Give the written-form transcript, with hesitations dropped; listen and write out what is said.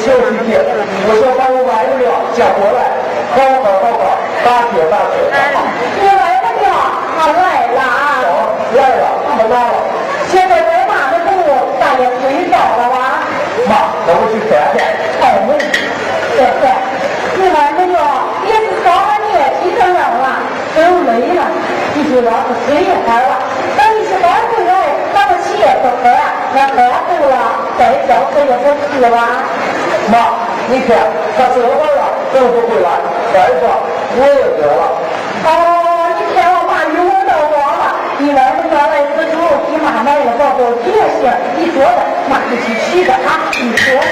休息去，我说把我外母叫过来，好，打铁。 你外母她来了啊？ 来了，他来了。 现在在妈的中午，咱也睡着了吧？ 妈，那我去看看。 哎，对，你外母也是早晚你起床了，都累了，你就要是睡一会儿了。等你吃饭回来，咱们起来喝喝啊，那喝够了再叫这个不吃吧？ 妈，你看他这会儿都不回来，再说我也饿了。 哦，你千万把语我都忘了，你外母说来吃猪，你妈买了包包铁些，你说的妈就去取的啊，你说的。